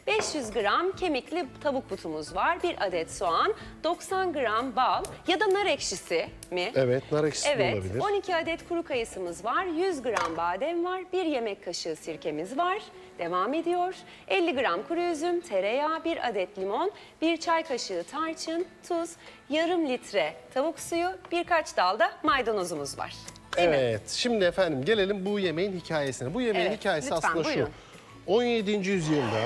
500 gram kemikli tavuk butumuz var, 1 adet soğan, 90 gram bal ya da nar ekşisi mi? Evet, nar ekşisi de Evet, olabilir. 12 adet kuru kayısımız var, 100 gram badem var, 1 yemek kaşığı sirkemiz var. Devam ediyor. 50 gram kuru üzüm, tereyağı, 1 adet limon, 1 çay kaşığı tarçın, tuz, yarım litre tavuk suyu, birkaç dal da maydanozumuz var. Değil mi? Evet, şimdi efendim gelelim bu yemeğin hikayesine. Bu yemeğin Evet, hikayesi lütfen, aslında buyurun. şu. 17. yüzyılda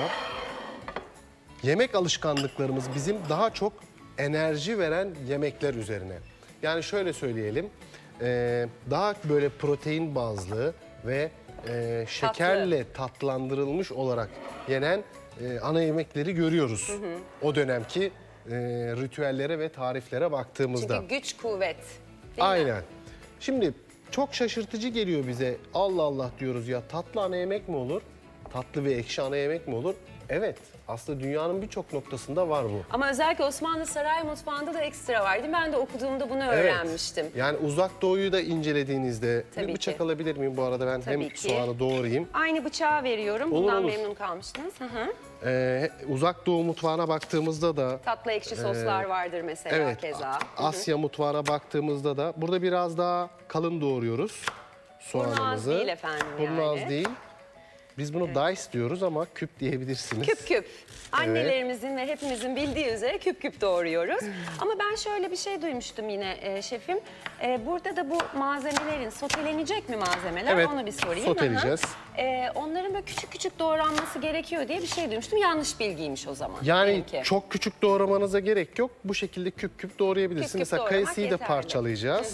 yemek alışkanlıklarımız bizim daha çok enerji veren yemekler üzerine. Yani şöyle söyleyelim, daha böyle protein bazlı ve şekerle tatlandırılmış olarak yenen ana yemekleri görüyoruz. O dönemki ritüellere ve tariflere baktığımızda. Çünkü güç, kuvvet. Değil mi? Aynen. Şimdi çok şaşırtıcı geliyor bize. Allah Allah diyoruz ya, tatlı ana yemek mi olur? Tatlı ve ekşi ana yemek mi olur? Evet. Aslında dünyanın birçok noktasında var bu. Ama özellikle Osmanlı saray mutfağında da ekstra vardı. Ben de okuduğumda bunu öğrenmiştim. Yani Uzak Doğu'yu da incelediğinizde Tabii bir bıçak ki. alabilir miyim bu arada? Ben hem Tabii ki. soğanı doğrayayım. Aynı bıçağı veriyorum. Olur, Bundan olur. memnun kalmıştınız. Hı hı. Uzak Doğu mutfağına baktığımızda da Tatlı ekşi soslar vardır mesela evet, keza. Asya mutfağına baktığımızda da burada biraz daha kalın doğruyoruz soğanımızı. az değil efendim Burnu yani. az değil. Biz bunu dice diyoruz ama küp diyebilirsiniz. Küp küp. Annelerimizin ve hepimizin bildiği üzere küp küp doğruyoruz. Ama ben şöyle bir şey duymuştum yine şefim. Burada da bu malzemelerin sotelenecek mi malzemeler? Evet, Onu bir sorayım. soteleyeceğiz. Onların böyle küçük küçük doğranması gerekiyor diye bir şey duymuştum. Yanlış bilgiymiş o zaman. Yani benimki. çok küçük doğramanıza gerek yok. Bu şekilde küp küp doğrayabilirsiniz. Küp küp Mesela doğramak kayısıyı da yeterli. parçalayacağız.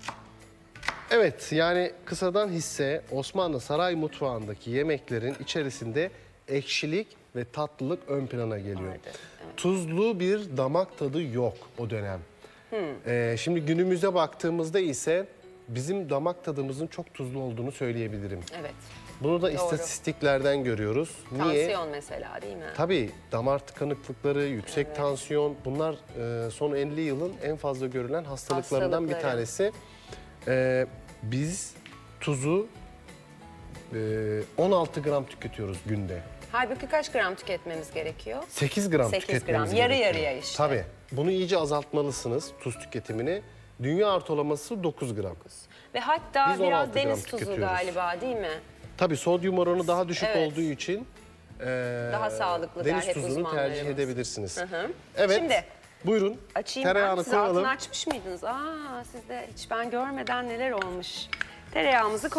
Evet, yani kısadan hisse Osmanlı saray mutfağındaki yemeklerin içerisinde ekşilik ve tatlılık ön plana geliyor. Tuzlu bir damak tadı yok o dönem. Şimdi günümüze baktığımızda ise bizim damak tadımızın çok tuzlu olduğunu söyleyebilirim. Evet. Bunu da istatistiklerden görüyoruz. Niye? Tansiyon mesela değil mi? Tabii damar tıkanıklıkları, yüksek tansiyon, bunlar son 50 yılın en fazla görülen hastalıklarından bir Hastalıkları. tanesi. Biz tuzu 16 gram tüketiyoruz günde. Halbuki kaç gram tüketmemiz gerekiyor? 8 gram 8 tüketmemiz gram, yarı gerekiyor. yarıya işte. Tabii. Bunu iyice azaltmalısınız, tuz tüketimini. Dünya ortalaması 9 gram. Ve hatta Biz biraz 16 gram deniz tuzu tüketiyoruz. galiba değil mi? Tabii sodyum oranı daha düşük Evet. olduğu için Daha sağlıklı der deniz hep tuzunu uzmanlarımız. tercih edebilirsiniz. Hı. Evet. Şimdi Buyurun. açayım ben. Tereyağını Siz koyalım. altını açmış mıydınız? Sizde hiç ben görmeden neler olmuş. Tereyağımızı